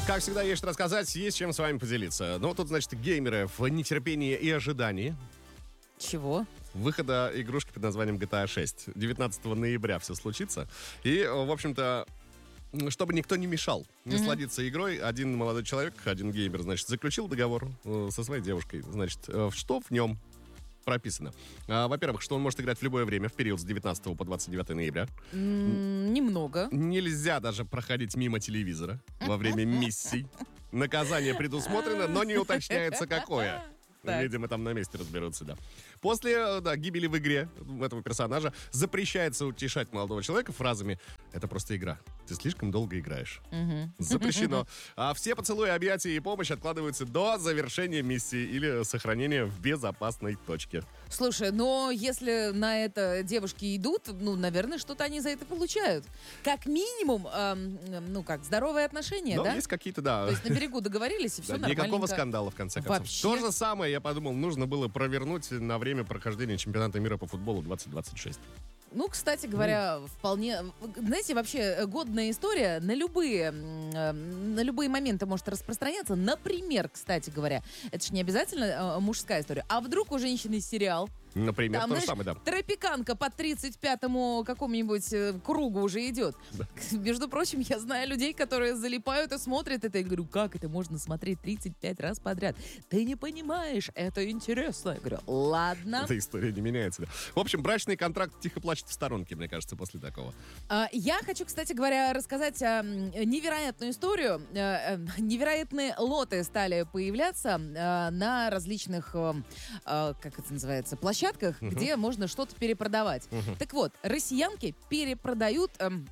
Как всегда, есть что рассказать, есть чем с вами поделиться. Ну, тут, значит, геймеры в нетерпении и ожидании Чего? выхода игрушки под названием GTA 6. 19 ноября все случится. И, в общем-то, чтобы никто не мешал, не сладиться игрой, один молодой человек, один геймер, значит, заключил договор со своей девушкой. Значит, что в нем прописано? Во-первых, что он может играть в любое время, в период с 19 по 29 ноября. Немного. Нельзя даже проходить мимо телевизора во время миссий. Наказание предусмотрено, но не уточняется какое. Так. Видимо, там на месте разберутся, да. После гибели в игре этого персонажа запрещается утешать молодого человека фразами «Это просто игра. Ты слишком долго играешь». Запрещено. А все поцелуи, объятия и помощь откладываются до завершения миссии или сохранения в безопасной точке. Слушай, но если на это девушки идут, наверное, что-то они за это получают. Как минимум, здоровые отношения, Но да? есть какие-то, да. То есть на берегу договорились, и все Да, нормально. никакого скандала, в конце концов. Вообще. То же самое, я подумал, нужно было провернуть на время прохождения чемпионата мира по футболу 2026. Кстати говоря, вполне... Знаете, вообще годная история на любые моменты может распространяться. Например, кстати говоря, это же не обязательно мужская история. А вдруг у женщины сериал? Например, Там, то же знаешь, самое, да. тропиканка по 35-му какому-нибудь кругу уже идет. Да. Между прочим, я знаю людей, которые залипают и смотрят это. Я говорю, как это можно смотреть 35 раз подряд? Ты не понимаешь, это интересно. Я говорю, ладно. Эта история не меняется, да. В общем, брачный контракт тихо плачет в сторонке, мне кажется, после такого. Я хочу, кстати говоря, рассказать невероятную историю. Невероятные лоты стали появляться на различных, как это называется, площадках, где можно что-то перепродавать. Так вот, россиянки перепродают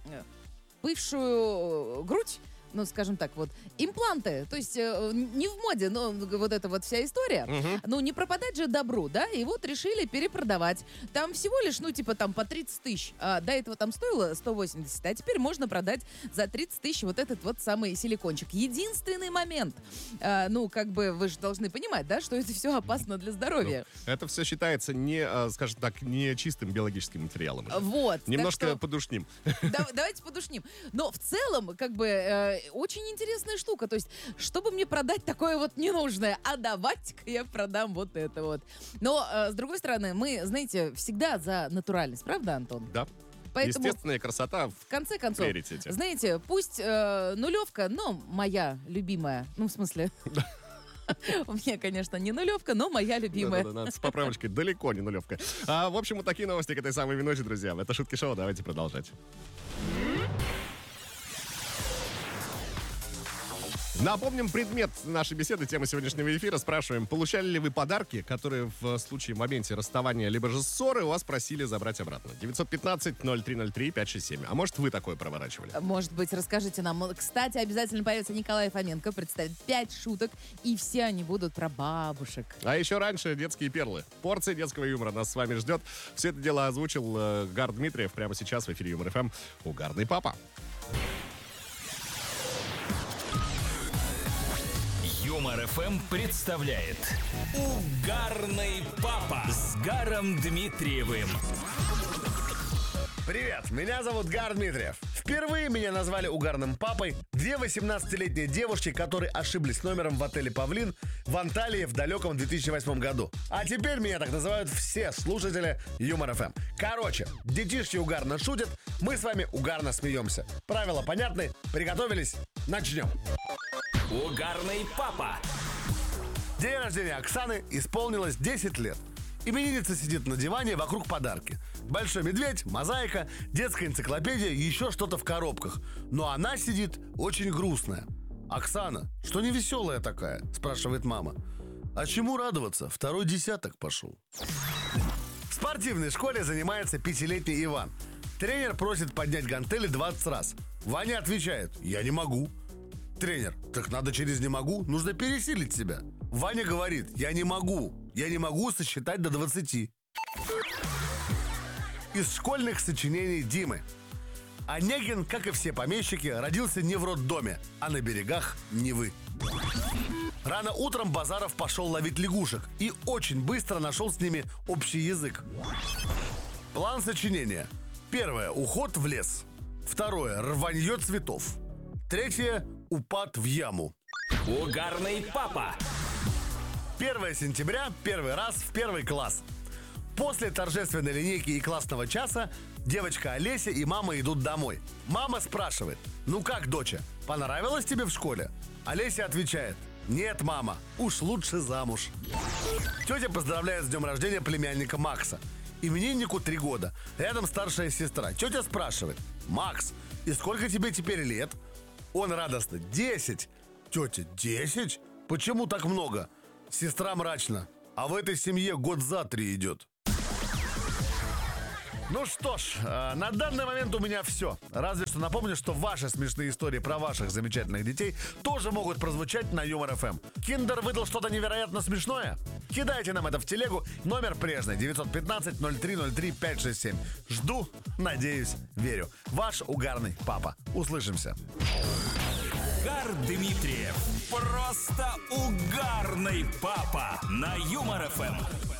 бывшую грудь, скажем так, импланты. То есть не в моде, но вот эта вот вся история. Не пропадать же добру, да? И вот решили перепродавать. Там всего лишь, по 30 тысяч. До этого там стоило 180, а теперь можно продать за 30 тысяч вот этот вот самый силикончик. Единственный момент. Вы же должны понимать, да, что это все опасно для здоровья. Это все считается не, скажем так, не чистым биологическим материалом. Вот. Немножко подушним. Давайте подушним. Но в целом, очень интересная штука. То есть, чтобы мне продать такое вот ненужное, а давайте-ка я продам вот это вот. Но, с другой стороны, мы, знаете, всегда за натуральность. Правда, Антон? Да. Поэтому, естественная красота. в конце концов, Приоритете. знаете, пусть нулевка, но моя любимая. В смысле... У меня, конечно, не нулевка, но моя любимая. Да, с поправочкой далеко не нулевка. В общем, вот такие новости к этой самой минуте, друзья. Это Шутки Шоу, давайте продолжать. Напомним предмет нашей беседы, тема сегодняшнего эфира. Спрашиваем, получали ли вы подарки, которые в случае, в моменте расставания либо же ссоры у вас просили забрать обратно? 915-0303-567. А может, вы такое проворачивали? Может быть, расскажите нам. Кстати, обязательно появится Николай Фоменко, представит 5 шуток, и все они будут про бабушек. А еще раньше детские перлы. Порция детского юмора нас с вами ждет. Все это дело озвучил Гар Дмитриев прямо сейчас в эфире Юмор ФМ. Угарный папа. Юмор ФМ представляет Угарный папа с Гаром Дмитриевым. Привет, меня зовут Гар Дмитриев. Впервые меня назвали угарным папой две 18-летние девушки, которые ошиблись номером в отеле «Павлин» в Анталии в далеком 2008 году. А теперь меня так называют все слушатели Юмор ФМ. Короче, детишки угарно шутят, мы с вами угарно смеемся. Правила понятны? Приготовились? Начнем. Угарный папа. День рождения Оксаны исполнилось 10 лет. Именинница сидит на диване, вокруг подарки. Большой медведь, мозаика, детская энциклопедия и еще что-то в коробках. Но она сидит очень грустная. «Оксана, что не веселая такая?» – спрашивает мама. «А чему радоваться? Второй десяток пошел». В спортивной школе занимается 5-летний Иван. Тренер просит поднять гантели 20 раз. Ваня отвечает: «Я не могу». Тренер: «Так надо через «не могу», нужно пересилить себя». Ваня говорит: «Я не могу сосчитать до 20». Из школьных сочинений Димы. Онегин, как и все помещики, родился не в роддоме, а на берегах Невы. Рано утром Базаров пошел ловить лягушек и очень быстро нашел с ними общий язык. План сочинения. Первое – уход в лес. Второе – рванье цветов. Третье – упад в яму. Угарный папа. 1 сентября, первый раз в первый класс. После торжественной линейки и классного часа девочка Олеся и мама идут домой. Мама спрашивает: ну как, доча, понравилось тебе в школе? Олеся отвечает: нет, мама, уж лучше замуж. Тетя поздравляет с днем рождения племянника Макса. Имениннику 3 года. Рядом старшая сестра. Тетя спрашивает: Макс, и сколько тебе теперь лет? Он радостно: 10. Тетя: 10? Почему так много? Сестра мрачно: а в этой семье год за 3 идет. Ну что ж, на данный момент у меня все. Разве что напомню, что ваши смешные истории про ваших замечательных детей тоже могут прозвучать на Юмор ФМ. Киндер выдал что-то невероятно смешное? Кидайте нам это в телегу. Номер прежний: 915-0303-567. Жду, надеюсь, верю. Ваш угарный папа. Услышимся. Угар Дмитриев. Просто угарный папа на Юмор ФМ.